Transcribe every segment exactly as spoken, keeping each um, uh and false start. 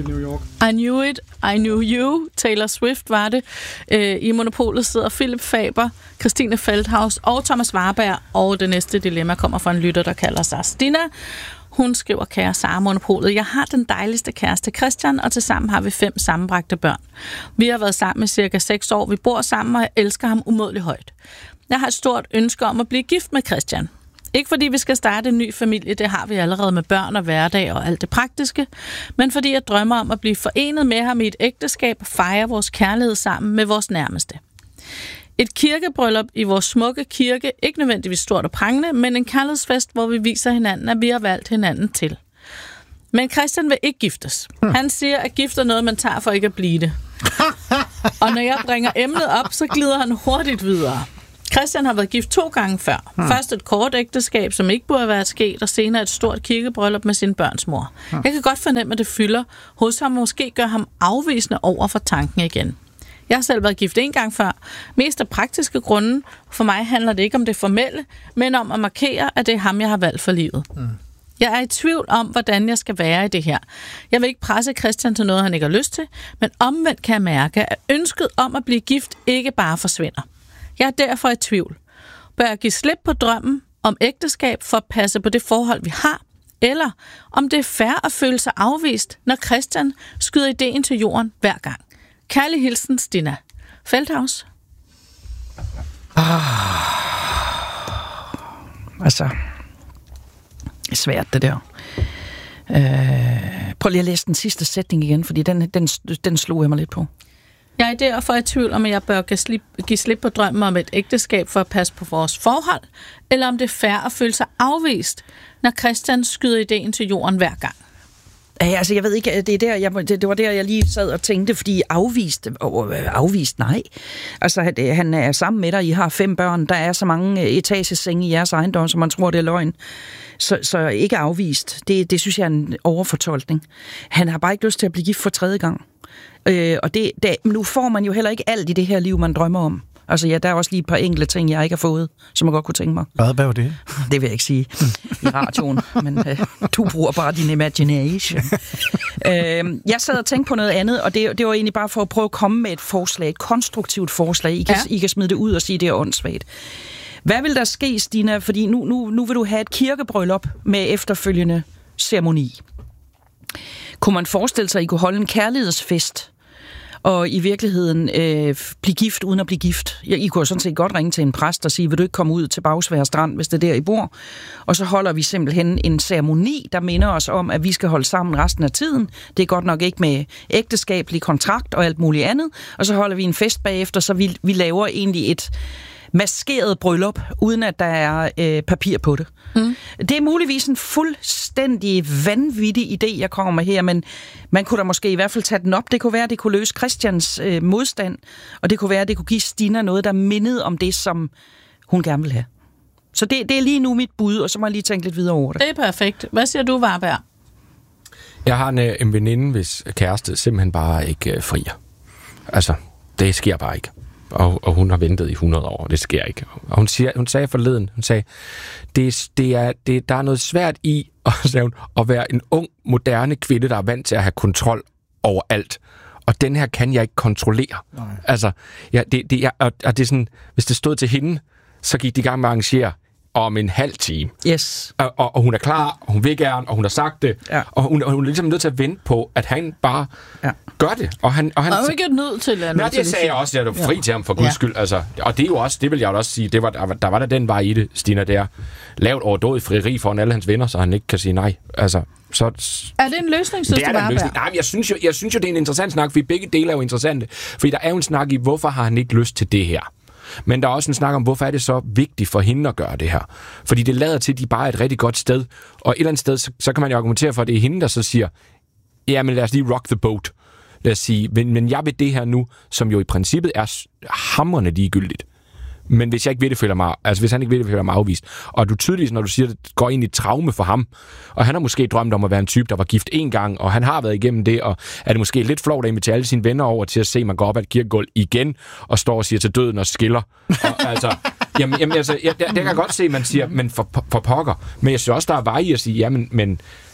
i New York. I knew it, I knew you. Taylor Swift var det. Øh, I Monopolet sidder Philip Faber, Christine Feldhaus og Thomas Warberg. Og det næste dilemma kommer fra en lytter, der kalder sig Stina. Hun skriver, kære Sara Monopolet, jeg har den dejligste kæreste Christian, og tilsammen har vi fem sammenbragte børn. Vi har været sammen i cirka seks år. Vi bor sammen, og jeg elsker ham umådeligt højt. Jeg har et stort ønske om at blive gift med Christian. Ikke fordi vi skal starte en ny familie, det har vi allerede med børn og hverdag og alt det praktiske, men fordi jeg drømmer om at blive forenet med ham i et ægteskab og fejre vores kærlighed sammen med vores nærmeste. Et kirkebryllup i vores smukke kirke, ikke nødvendigvis stort og prangende, men en kærlighedsfest, hvor vi viser hinanden, at vi har valgt hinanden til. Men Christian vil ikke giftes. Han siger, at gift er noget, man tager for ikke at blive det. Og når jeg bringer emnet op, så glider han hurtigt videre. Christian har været gift to gange før. Hmm. Først et kort ægteskab, som ikke burde være sket, og senere et stort kirkebryllup med sin børns mor. Hmm. Jeg kan godt fornemme, at det fylder hos ham, og måske gør ham afvisende over for tanken igen. Jeg har selv været gift en gang før. Mest af praktiske grunde. For mig handler det ikke om det formelle, men om at markere, at det er ham, jeg har valgt for livet. Hmm. Jeg er i tvivl om, hvordan jeg skal være i det her. Jeg vil ikke presse Christian til noget, han ikke har lyst til, men omvendt kan jeg mærke, at ønsket om at blive gift ikke bare forsvinder. Jeg er derfor i tvivl. Bør jeg give slip på drømmen om ægteskab for at passe på det forhold, vi har? Eller om det er fair at føle sig afvist, når Christian skyder ideen til jorden hver gang? Kærlig hilsen, Stina Feldhaus. Ah, altså, det er svært det der. Øh, prøv lige at læse den sidste sætning igen, fordi den, den, den slog jeg mig lidt på. Jeg er derfor i tvivl om, at jeg bør give slip, give slip på drømmen om et ægteskab for at passe på vores forhold, eller om det er fair at føle sig afvist, når Christian skyder ideen til jorden hver gang. Ja, altså, jeg ved ikke, det, er der, jeg, det, det var der, jeg lige sad og tænkte, fordi afvist, oh, afvist, nej. Altså, han er sammen med dig, I har fem børn, der er så mange etagesenge i jeres ejendom, som man tror, det er løgn. Så, så ikke afvist. Det, det synes jeg er en overfortolkning. Han har bare ikke lyst til at blive gift for tredje gang. Øh, og det, det, nu får man jo heller ikke alt i det her liv, man drømmer om. Altså ja, der er også lige et par enkelte ting, jeg ikke har fået, som jeg godt kunne tænke mig. Hvad, hvad var det? Det vil jeg ikke sige i radioen, men øh, du bruger bare din imagination. øh, jeg sad og tænkte på noget andet, og det, det var egentlig bare for at prøve at komme med et forslag, et konstruktivt forslag. I kan, ja. I kan smide det ud og sige, det er åndssvagt. Hvad vil der ske, Stina? Fordi nu, nu, nu vil du have et kirkebryllup med efterfølgende ceremoni. Kunne man forestille sig, at I kunne holde en kærlighedsfest, og i virkeligheden øh, blive gift uden at blive gift? I kunne sådan set godt ringe til en præst og sige, vil du ikke komme ud til Bagsværd Strand, hvis det er der, I bor? Og så holder vi simpelthen en ceremoni, der minder os om, at vi skal holde sammen resten af tiden. Det er godt nok ikke med ægteskabelig kontrakt og alt muligt andet. Og så holder vi en fest bagefter, så vi, vi laver egentlig et maskeret bryllup, uden at der er øh, papir på det. Mm. Det er muligvis en fuldstændig vanvittig idé, jeg kommer med her, men man kunne da måske i hvert fald tage den op. Det kunne være, at det kunne løse Christians øh, modstand, og det kunne være, at det kunne give Stina noget, der mindede om det, som hun gerne vil have. Så det, det er lige nu mit bud, og så må jeg lige tænke lidt videre over det. Det er perfekt. Hvad siger du, Warberg? Jeg har en, en veninde, hvis kæreste simpelthen bare ikke øh, frier. Altså, det sker bare ikke. Og, og hun har ventet i hundrede år, det sker ikke. Og hun, siger, hun sagde forleden, hun sagde, det, det er, det, der er noget svært i at, at være en ung, moderne kvinde, der er vant til at have kontrol over alt. Og den her kan jeg ikke kontrollere. Nej. Altså, ja, det, det er, og, og det er sådan, hvis det stod til hende, så gik de i gang med at arrangere om en halv time. Yes. Og, og, og hun er klar, og hun vil gerne, og hun har sagt det. Ja. Og, hun, og hun er ligesom nødt til at vente på, at han bare ja. gør det. Og han, og han, og hun er ikke nødt til at... Nej, det sagde jeg også, at jeg er fri ja. til ham for guds ja. skyld. Altså, og det er jo også, det vil jeg også sige, det var, der, der var der den vej i det, Stina, der. Lavet overdådigt frieri foran alle hans venner, så han ikke kan sige nej. Altså, så... Er det en løsning, synes du, Warberg? Nej, men jeg synes, jo, jeg synes jo, det er en interessant snak, fordi begge dele er jo interessante. Fordi der er jo en snak i, hvorfor har han ikke lyst til det her? Men der er også en snak om, hvorfor er det så vigtigt for hende at gøre det her? Fordi det lader til, at de bare er et rigtig godt sted. Og et eller andet sted, så, så kan man jo argumentere for, at det er hende, der så siger, ja, men lad os lige rock the boat. Lad os sige, men, men jeg vil det her nu, som jo i princippet er hamrende ligegyldigt. Men hvis jeg ikke vil det, føler mig, altså hvis han ikke vil det, føler mig afvist. Og du tydeligvis, når du siger, at det går ind i et traume for ham, og han har måske drømt om at være en type, der var gift én gang, og han har været igennem det, og er det måske lidt flot at invitere alle sine venner over til at se, at man går op ad et kirkegulv igen, og står og siger til døden og skiller. Og, altså, jamen, jamen, altså, jeg, det, det kan jeg godt se, man siger, men for, for pokker. Men jeg synes også, der er vej i at sige, jamen, men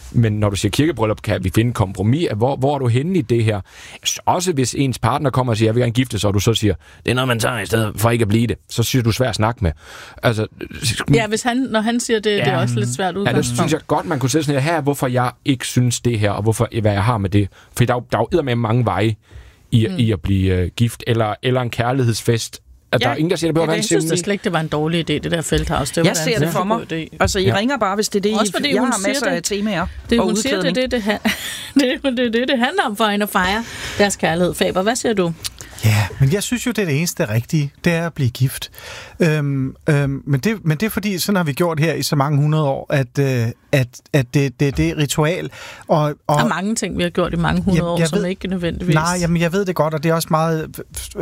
Men når du siger kirkebryllup, kan vi finde kompromis. Hvor, hvor er du henne i det her? Også hvis ens partner kommer og siger, jeg vil gerne gifte sig, og du så siger, det er noget, man tager i stedet for ikke at blive det. Så synes du, svært at snakke med. Altså, ja, hvis han, når han siger det, ja, det er også lidt svært udgangspunkt. Ja, det synes jeg godt, man kunne sætte sådan her, her, hvorfor jeg ikke synes det her, og hvorfor, hvad jeg har med det. For der er jo, der er jo med mange veje i, mm. i at blive uh, gift, eller, eller en kærlighedsfest. At ja, der er ingen, der siger, det behøver ja, være en jeg synes det slet ikke, det var en dårlig idé, det der Feldthaus. Det jeg ser det for mig. Altså, I ja. ringer bare, hvis det er det, også fordi jeg hun har masser det, af temaer. Det, hun siger, det er det, det, det, det, det, det, det handler om for hende at fejre deres kærlighed. Faber, hvad siger du? Ja, men jeg synes jo, det er det eneste rigtige, det er at blive gift. Øhm, øhm, men, det, men det er fordi, sådan har vi gjort her i så mange hundrede år, at, øh, at, at det, det, det er ritual. Og, og, der er mange ting, vi har gjort i mange hundrede år, som ved, ikke nødvendigvis... Nej, jamen, jeg ved det godt, og det er også meget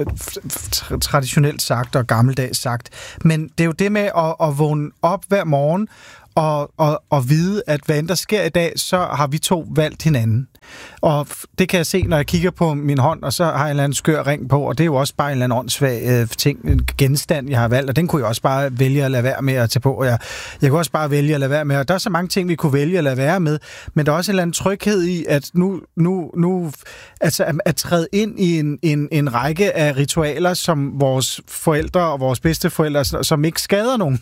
traditionelt sagt og gammeldags sagt. Men det er jo det med at, at vågne op hver morgen, Og, og, og vide, at hvad end der sker i dag, så har vi to valgt hinanden. Og det kan jeg se, når jeg kigger på min hånd, og så har jeg en eller anden skør ring på, og det er jo også bare en eller anden åndssvag øh, ting, en genstand, jeg har valgt, og den kunne jeg også bare vælge at lade være med at tage på. Jeg, jeg kunne også bare vælge at lade være med, og der er så mange ting, vi kunne vælge at lade være med, men der er også en eller anden tryghed i, at nu, nu, nu altså at, at træde ind i en, en, en række af ritualer, som vores forældre og vores bedsteforældre, som ikke skader nogen.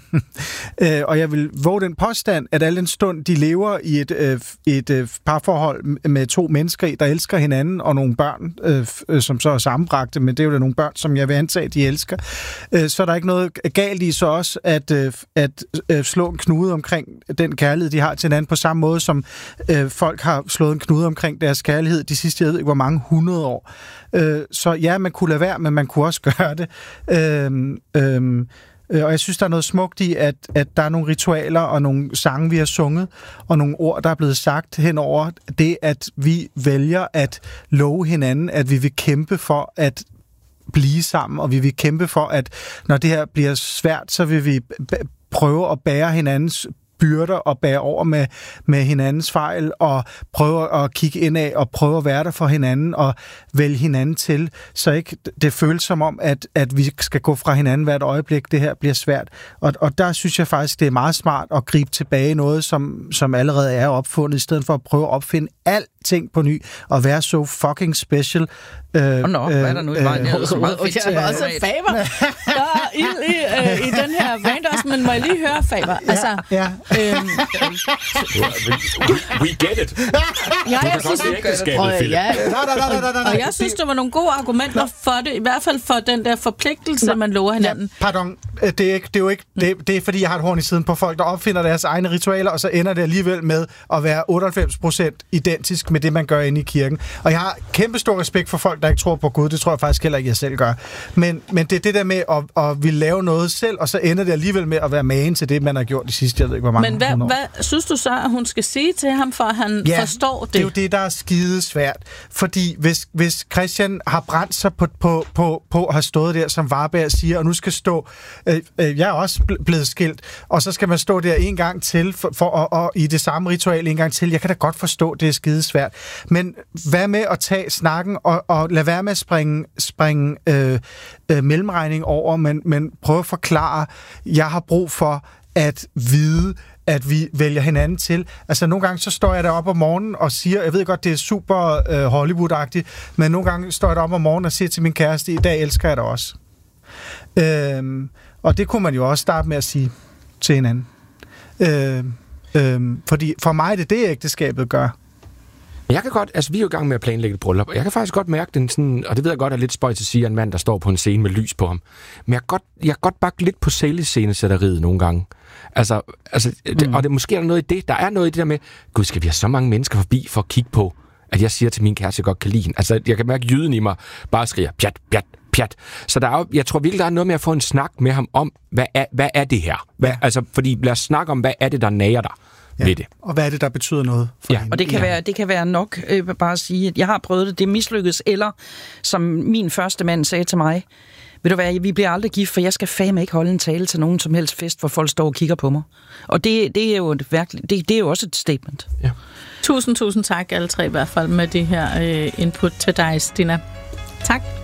Og jeg vil våge den påstand, at al den stund, de lever i et, øh, et øh, parforhold med to mennesker, der elsker hinanden, og nogle børn, øh, som så er sammenbragte, men det er jo da nogle børn, som jeg vil antage, de elsker, øh, så er der ikke noget galt i så også at, øh, at øh, slå en knude omkring den kærlighed, de har til hinanden, på samme måde som øh, folk har slået en knude omkring deres kærlighed de sidste, jeg ved ikke, hvor mange hundrede år. Øh, så ja, man kunne lade være, men man kunne også gøre det. Øh, øh, Og jeg synes, der er noget smukt i, at, at der er nogle ritualer og nogle sange, vi har sunget, og nogle ord, der er blevet sagt henover det, at vi vælger at love hinanden, at vi vil kæmpe for at blive sammen, og vi vil kæmpe for, at når det her bliver svært, så vil vi prøve at bære hinandens byrder og bære over med, med hinandens fejl, og prøve at kigge indad og prøve at være der for hinanden og vælge hinanden til, så ikke det føles som om, at, at vi skal gå fra hinanden hvert øjeblik, det her bliver svært. Og, og der synes jeg faktisk, det er meget smart at gribe tilbage i noget, som, som allerede er opfundet, i stedet for at prøve at opfinde alting på ny, og være så fucking special. Øh, og nå, hvad er der nu i vejen? Jeg er så meget fedt. Jeg var også Faber. Der er ild i, øh, i den her rant også, men må jeg lige høre, Faber? Altså, ja, ja. Øhm, we get it. Ja, jeg synes, og, ja, og jeg synes, der var nogle gode argumenter for det, i hvert fald for den der forpligtelse, Nå, man lover hinanden. Ja, pardon, det er, ikke, det er jo ikke, det, det er fordi, jeg har et horn i siden på folk, der opfinder deres egne ritualer, og så ender det alligevel med at være otteoghalvfems procent identisk med det, man gør inde i kirken. Og jeg har kæmpe stor respekt for folk, der ikke tror på Gud. Det tror jeg faktisk heller ikke, jeg selv gør. Men, men det er det der med at, at ville lave noget selv, og så ender det alligevel med at være magen til det, man har gjort de sidste, jeg ved ikke, hvor mange Men hvad, hvad synes du så, at hun skal sige til ham, for at han ja, forstår det? det er jo det, der er skide svært. Fordi hvis, hvis Christian har brændt sig på, på, på, på at have stået der, som Varberg siger, og nu skal stå, øh, øh, jeg er også blevet skilt, og så skal man stå der en gang til, for, for og, og i det samme ritual en gang til. Jeg kan da godt forstå, det er skide svært. Men hvad med at tage snakken, og, og lade være med at springe, springe øh, øh, mellemregning over, men, men prøve at forklare, jeg har brug for at vide, at vi vælger hinanden til. Altså, nogle gange så står jeg deroppe om morgenen og siger, jeg ved godt, det er super øh, Hollywood-agtigt, men nogle gange står jeg deroppe om morgenen og siger til min kæreste, i dag elsker jeg dig også. Øhm, og det kunne man jo også starte med at sige til hinanden. Øhm, øhm, fordi for mig er det det, ægteskabet gør. Jeg kan godt, altså vi er jo i gang med at planlægge et bryllup, og jeg kan faktisk godt mærke den sådan, og det ved jeg godt er lidt spøjt at sige, en mand, der står på en scene med lys på ham. Men jeg kan godt, jeg kan godt bakke lidt på sælescenesætteriet nogle gange. Altså, altså det, mm. og det måske er der noget i det. Der er noget i det der med, gud, skal vi have så mange mennesker forbi for at kigge på, at jeg siger til min kæreste, jeg godt kan lide hende. Altså, jeg kan mærke, at jyden i mig bare skriger, pjat, pjat, pjat. Så der er jo, jeg tror virkelig, der er noget med at få en snak med ham om, hvad er, hvad er det her? Hvad, ja. Altså, fordi lad os snakke om, hvad er det, der nager dig? Ja. Ved det. Og hvad er det, der betyder noget for ja. hende? Og det kan, ja. være, det kan være nok øh, bare at sige, at jeg har prøvet det, det mislykkedes, eller som min første mand sagde til mig, ved du hvad, vi bliver aldrig gift, for jeg skal fandme ikke holde en tale til nogen som helst fest, hvor folk står og kigger på mig. Og det, det er jo et virkelig, det, det er jo også et statement. Ja. Tusind, tusind tak alle tre i hvert fald med det her øh, input til dig, Stina. Tak.